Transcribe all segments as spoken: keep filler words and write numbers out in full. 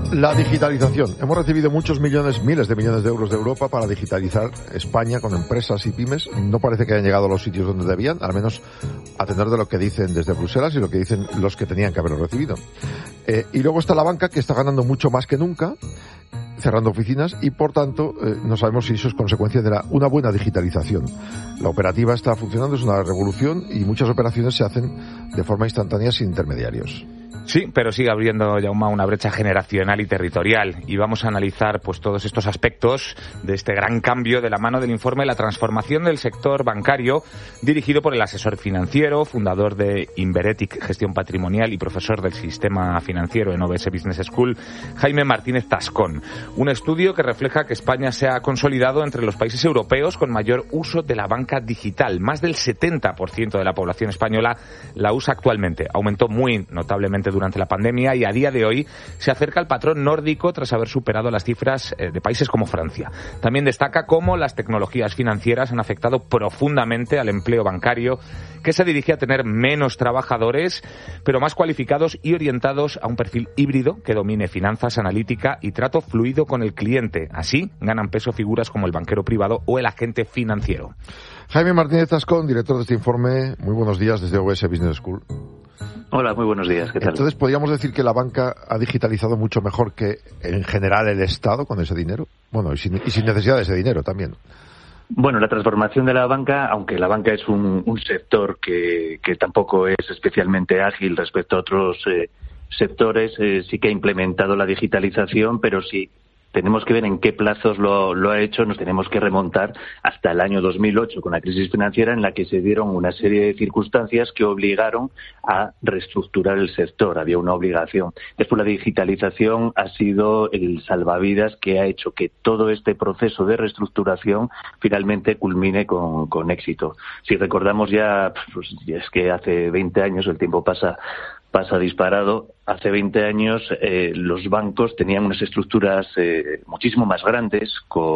La digitalización. Hemos recibido muchos millones, miles de millones de euros de Europa para digitalizar España con empresas y pymes. No parece que hayan llegado a los sitios donde debían, al menos a tenor de lo que dicen desde Bruselas y lo que dicen los que tenían que haberlo recibido. Eh, y luego está la banca, que está ganando mucho más que nunca, cerrando oficinas, y por tanto eh, no sabemos si eso es consecuencia de la, una buena digitalización. La operativa está funcionando, es una revolución, y muchas operaciones se hacen de forma instantánea sin intermediarios. Sí, pero sigue abriendo, Jaume, una brecha generacional y territorial. Y vamos a analizar pues todos estos aspectos de este gran cambio de la mano del informe La transformación del sector bancario, dirigido por el asesor financiero, fundador de Inveretic Gestión Patrimonial y profesor del sistema financiero en O B S Business School, Jaime Martínez Tascón. Un estudio que refleja que España se ha consolidado entre los países europeos con mayor uso de la banca digital. Más del setenta por ciento de la población española la usa actualmente. Aumentó muy notablemente durante la pandemia y a día de hoy se acerca al patrón nórdico tras haber superado las cifras de países como Francia. También destaca cómo las tecnologías financieras han afectado profundamente al empleo bancario, que se dirige a tener menos trabajadores, pero más cualificados y orientados a un perfil híbrido que domine finanzas, analítica y trato fluido con el cliente. Así ganan peso figuras como el banquero privado o el agente financiero. Jaime Martínez Tascón, director de este informe. Muy buenos días desde O B S Business School. Hola, muy buenos días. ¿Qué tal? Entonces, ¿podríamos decir que la banca ha digitalizado mucho mejor que, en general, el Estado con ese dinero? Bueno, y sin, y sin necesidad de ese dinero también. Bueno, la transformación de la banca, aunque la banca es un, un sector que, que tampoco es especialmente ágil respecto a otros eh, sectores, eh, sí que ha implementado la digitalización, pero sí tenemos que ver en qué plazos lo, lo ha hecho. Nos tenemos que remontar hasta el año dos mil ocho, con la crisis financiera, en la que se dieron una serie de circunstancias que obligaron a reestructurar el sector. Había una obligación. Después, la digitalización ha sido el salvavidas que ha hecho que todo este proceso de reestructuración finalmente culmine con, con éxito. Si recordamos ya, pues, es que hace veinte años, el tiempo pasa pasa disparado. Hace veinte años eh, los bancos tenían unas estructuras eh, muchísimo más grandes,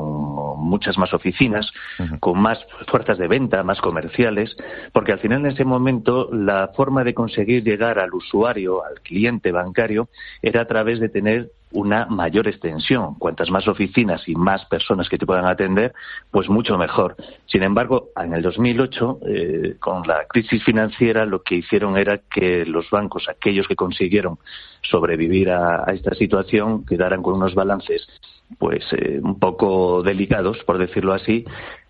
con muchas más oficinas, uh-huh. con más fuerzas de venta, más comerciales, porque al final, en ese momento, la forma de conseguir llegar al usuario, al cliente bancario, era a través de tener una mayor extensión. Cuantas más oficinas y más personas que te puedan atender, pues mucho mejor. Sin embargo, en el dos mil ocho, eh, con la crisis financiera, lo que hicieron era que los bancos, aquellos que consiguieron sobrevivir a, a esta situación, quedaran con unos balances pues eh, un poco delicados, por decirlo así.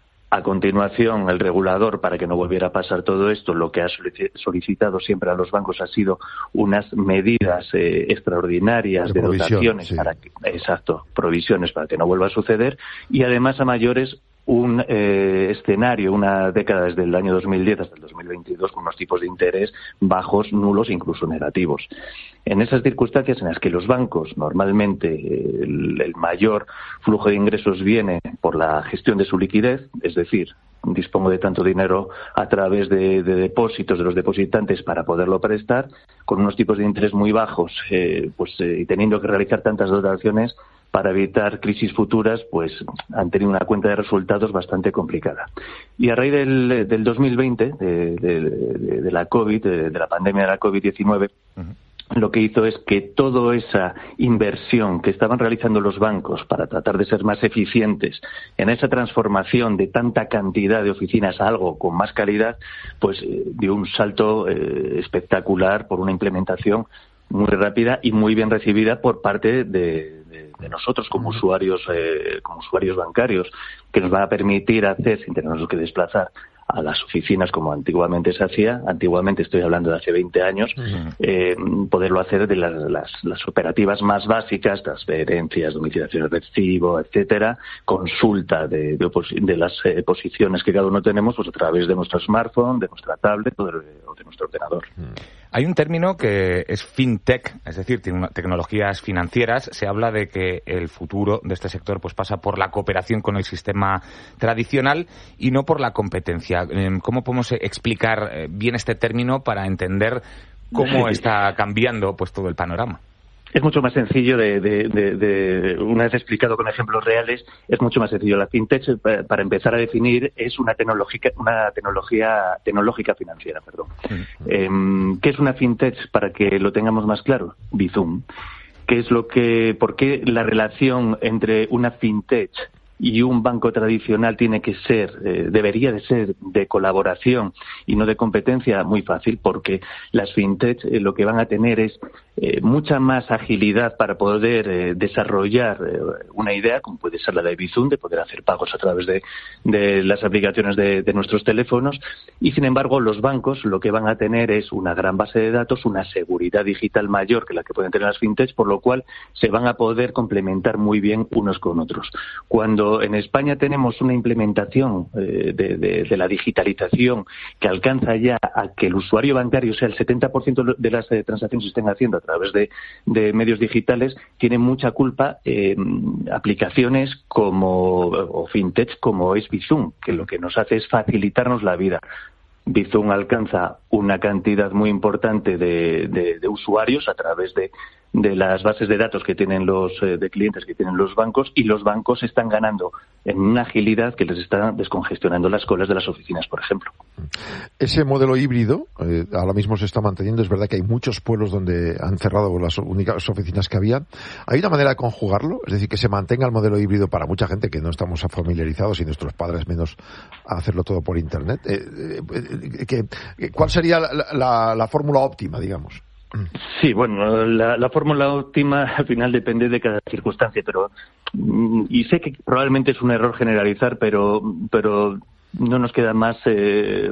A continuación, el regulador, para que no volviera a pasar todo esto, lo que ha solicitado siempre a los bancos ha sido unas medidas eh, extraordinarias de, de dotaciones, sí. para que, exacto, provisiones para que no vuelva a suceder, y además, a mayores, un eh, escenario, una década desde el año dos mil diez hasta el dos mil veintidós, con unos tipos de interés bajos, nulos, incluso negativos. En esas circunstancias en las que los bancos, normalmente el, el mayor flujo de ingresos viene por la gestión de su liquidez, es decir, dispongo de tanto dinero a través de, de depósitos de los depositantes para poderlo prestar, con unos tipos de interés muy bajos, eh, pues eh, y teniendo que realizar tantas dotaciones para evitar crisis futuras, pues han tenido una cuenta de resultados bastante complicada. Y a raíz del, del dos mil veinte, de, de, de, de la COVID, de, de la pandemia de la COVID diecinueve, uh-huh. lo que hizo es que toda esa inversión que estaban realizando los bancos para tratar de ser más eficientes en esa transformación de tanta cantidad de oficinas a algo con más calidad, pues eh, dio un salto eh, espectacular por una implementación muy rápida y muy bien recibida por parte de, de, de nosotros como usuarios, eh, como usuarios bancarios, que nos va a permitir hacer, sin tenernos que desplazar a las oficinas como antiguamente se hacía, antiguamente estoy hablando de hace veinte años, uh-huh. eh, poderlo hacer de las, las, las operativas más básicas, transferencias, domiciliación de recibo, etcétera, consulta de, de, opos- de las eh, posiciones que cada uno tenemos, pues a través de nuestro smartphone, de nuestra tablet o de, o de nuestro ordenador. Uh-huh. Hay un término que es fintech, es decir, tecnologías financieras. Se habla de que el futuro de este sector pues pasa por la cooperación con el sistema tradicional y no por la competencia. ¿Cómo podemos explicar bien este término para entender cómo está cambiando pues todo el panorama? Es mucho más sencillo, de, de, de, de una vez explicado con ejemplos reales, es mucho más sencillo. La fintech, para empezar a definir, es una tecnología, una tecnología tecnológica financiera, perdón. Uh-huh. Eh, ¿Qué es una fintech? Para que lo tengamos más claro, Bizum. ¿Qué es lo que, por qué la relación entre una fintech y un banco tradicional tiene que ser, eh, debería de ser de colaboración y no de competencia? Muy fácil, porque las fintech eh, lo que van a tener es eh, mucha más agilidad para poder eh, desarrollar eh, una idea, como puede ser la de Bizum, de poder hacer pagos a través de, de las aplicaciones de, de nuestros teléfonos, y sin embargo los bancos lo que van a tener es una gran base de datos, una seguridad digital mayor que la que pueden tener las fintech, por lo cual se van a poder complementar muy bien unos con otros. Cuando en España tenemos una implementación eh, de, de, de la digitalización que alcanza ya a que el usuario bancario, o sea, el setenta por ciento de las eh, transacciones se estén haciendo a través de, de medios digitales, tiene mucha culpa eh, aplicaciones como o fintech como es Bizum, que lo que nos hace es facilitarnos la vida. Bizum alcanza una cantidad muy importante de, de, de usuarios a través de, de las bases de datos que tienen los eh, de clientes que tienen los bancos, y los bancos están ganando en una agilidad que les está descongestionando las colas de las oficinas, por ejemplo. Ese modelo híbrido eh, ahora mismo se está manteniendo. Es verdad que hay muchos pueblos donde han cerrado las únicas oficinas que había. ¿Hay una manera de conjugarlo? Es decir, que se mantenga el modelo híbrido para mucha gente que no estamos familiarizados, y nuestros padres menos, a hacerlo todo por Internet. Eh, eh, que, ¿Cuál sería la, la, la fórmula óptima, digamos? Sí, bueno, la, la fórmula óptima al final depende de cada circunstancia, pero y sé que probablemente es un error generalizar, pero pero no nos queda más eh,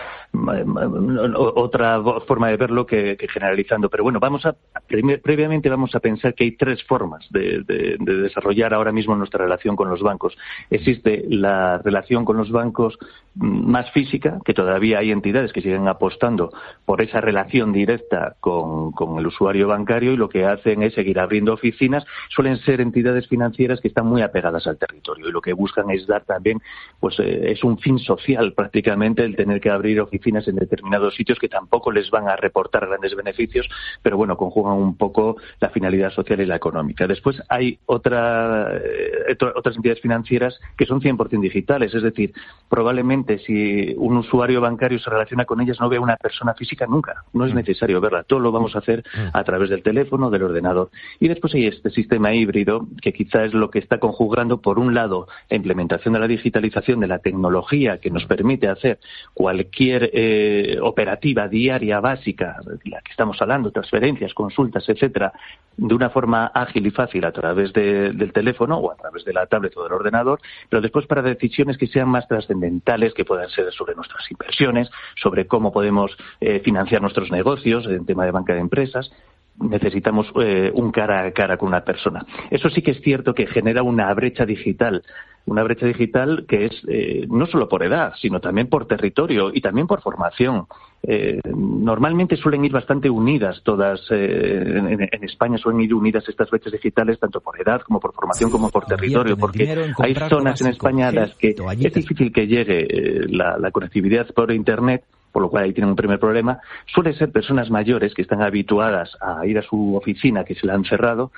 otra forma de verlo que, que generalizando. Pero bueno, vamos a previamente vamos a pensar que hay tres formas de, de, de desarrollar ahora mismo nuestra relación con los bancos. Existe la relación con los bancos más física, que todavía hay entidades que siguen apostando por esa relación directa con, con el usuario bancario, y lo que hacen es seguir abriendo oficinas. Suelen ser entidades financieras que están muy apegadas al territorio, y lo que buscan es dar también, pues eh, es un fin social prácticamente el tener que abrir oficinas en determinados sitios que tampoco les van a reportar grandes beneficios, pero bueno, conjugan un poco la finalidad social y la económica. Después hay otra, eh, otras entidades financieras que son cien por ciento digitales, es decir, probablemente si un usuario bancario se relaciona con ellas no ve a una persona física nunca, no es necesario verla, todo lo vamos a hacer a través del teléfono, del ordenador. Y después hay este sistema híbrido que quizá es lo que está conjugando, por un lado, la implementación de la digitalización, de la tecnología que nos permite hacer cualquier eh, operativa diaria básica, la que estamos hablando, transferencias, consultas, etcétera, de una forma ágil y fácil a través de, del teléfono o a través de la tablet o del ordenador, pero después para decisiones que sean más trascendentales, que puedan ser sobre nuestras inversiones, sobre cómo podemos eh, financiar nuestros negocios, en tema de banca de empresas. Necesitamos eh, un cara a cara con una persona. Eso sí que es cierto que genera una brecha digital, una brecha digital que es eh, no solo por edad, sino también por territorio y también por formación. Eh, normalmente suelen ir bastante unidas todas, eh, en, en España suelen ir unidas estas brechas digitales tanto por edad como por formación como por territorio, porque hay zonas en España a las que es difícil que llegue eh, la, la conectividad por Internet, por lo cual ahí tienen un primer problema. Suelen ser personas mayores que están habituadas a ir a su oficina, que se la han cerrado,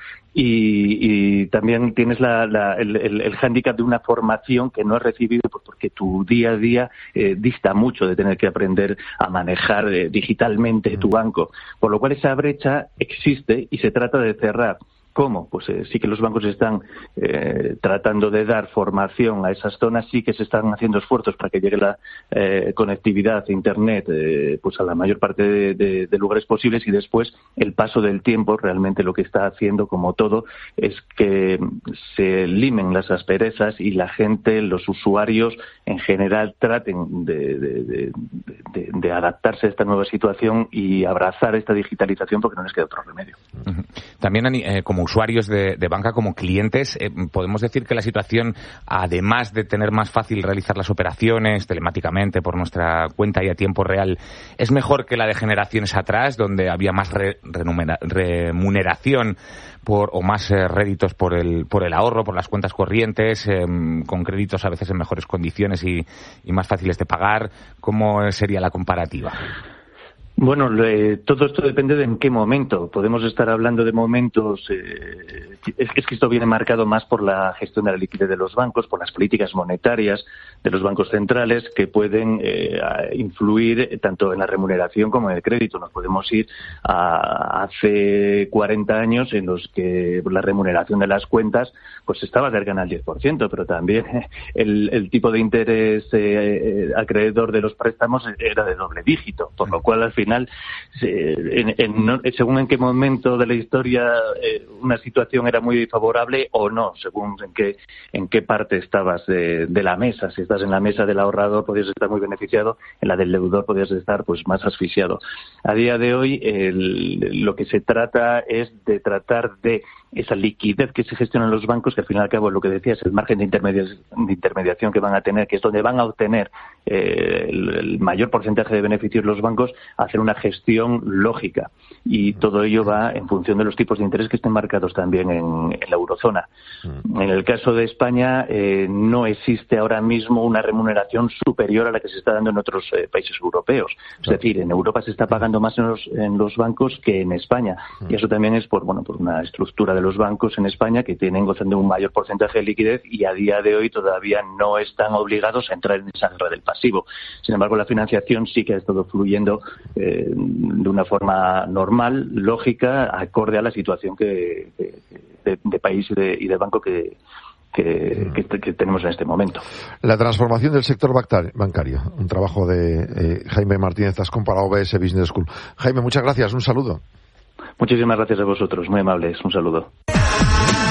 y, y también tienes la, la, el, el, el hándicap de una formación que no has recibido, pues porque tu día a día eh, dista mucho de tener que aprender a manejar eh, digitalmente tu banco, por lo cual esa brecha existe y se trata de cerrar. ¿Cómo? Pues eh, sí que los bancos están eh, tratando de dar formación a esas zonas, sí que se están haciendo esfuerzos para que llegue la eh, conectividad a Internet eh, pues a la mayor parte de, de, de lugares posibles, y después el paso del tiempo realmente lo que está haciendo, como todo, es que se limen las asperezas y la gente, los usuarios en general, traten de, de, de, de, de adaptarse a esta nueva situación y abrazar esta digitalización, porque no les queda otro remedio. También eh, como usuarios de, de banca, como clientes, eh, podemos decir que la situación, además de tener más fácil realizar las operaciones telemáticamente por nuestra cuenta y a tiempo real, es mejor que la de generaciones atrás, donde había más re, renumera, remuneración por, o más eh, réditos por el, por el ahorro, por las cuentas corrientes, eh, con créditos a veces en mejores condiciones y, y más fáciles de pagar. ¿Cómo sería la comparativa? Bueno, eh, todo esto depende de en qué momento. Podemos estar hablando de momentos... Eh, es, es que esto viene marcado más por la gestión de la liquidez de los bancos, por las políticas monetarias de los bancos centrales que pueden eh, influir tanto en la remuneración como en el crédito. Nos podemos ir a hace cuarenta años en los que la remuneración de las cuentas pues estaba cercana al diez por ciento, pero también el, el tipo de interés eh, acreedor de los préstamos era de doble dígito, por lo cual al final, en, en, según en qué momento de la historia eh, una situación era muy favorable o no, según en qué en qué parte estabas de, de la mesa. Si estás en la mesa del ahorrador podías estar muy beneficiado, en la del deudor podías estar pues más asfixiado. A día de hoy el, lo que se trata es de tratar de esa liquidez que se gestiona en los bancos, que al fin y al cabo lo que decías, el margen de, intermedia- de intermediación que van a tener, que es donde van a obtener eh, el, el mayor porcentaje de beneficios los bancos, hacer una gestión lógica. Y todo ello va en función de los tipos de interés que estén marcados también en, en la eurozona. En el caso de España, eh, no existe ahora mismo una remuneración superior a la que se está dando en otros eh, países europeos. Es decir, en Europa se está pagando más en los, en los bancos que en España. Y eso también es por, bueno, por una estructura de los bancos en España que tienen gozando de un mayor porcentaje de liquidez y a día de hoy todavía no están obligados a entrar en esa guerra del pasivo. Sin embargo, la financiación sí que ha estado fluyendo eh, de una forma normal, lógica, acorde a la situación que, que de, de país y de, y de banco que Que, que, que tenemos en este momento. La transformación del sector bancario, un trabajo de eh, Jaime Martínez Tascón para O B S Business School. Jaime, muchas gracias, un saludo. Muchísimas gracias a vosotros, muy amables, un saludo.